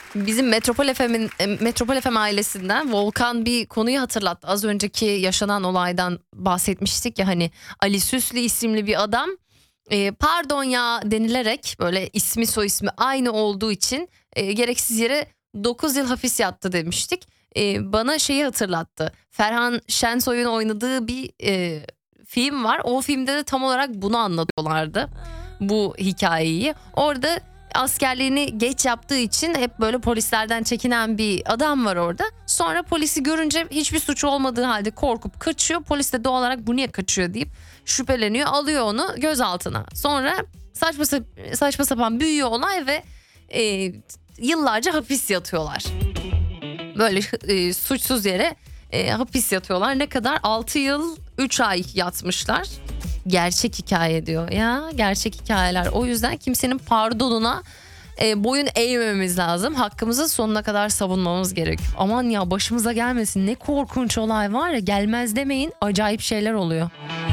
Bizim Metropol FM ailesinden Volkan bir konuyu hatırlattı. Az önceki yaşanan olaydan bahsetmiştik ya, hani Ali Süslü isimli bir adam pardon ya denilerek, böyle ismi soy ismi aynı olduğu için gereksiz yere 9 yıl hapis yattı demiştik. Bana şeyi hatırlattı. Ferhan Şensoy'un oynadığı bir film var. O filmde de tam olarak bunu anlatıyorlardı. Bu hikayeyi. Orada askerliğini geç yaptığı için hep böyle polislerden çekinen bir adam var orada. Sonra polisi görünce hiçbir suçu olmadığı halde korkup kaçıyor. Polis de doğal olarak bu niye kaçıyor deyip şüpheleniyor. Alıyor onu gözaltına. Sonra saçma sapan büyüyor olay ve yıllarca hapis yatıyorlar. Böyle suçsuz yere hapis yatıyorlar. Ne kadar? 6 yıl 3 ay yatmışlar. Gerçek hikaye diyor ya, gerçek hikayeler. O yüzden kimsenin pardonuna boyun eğmememiz lazım. Hakkımızı sonuna kadar savunmamız gerek. Aman ya, başımıza gelmesin, ne korkunç olay var ya, gelmez demeyin, acayip şeyler oluyor.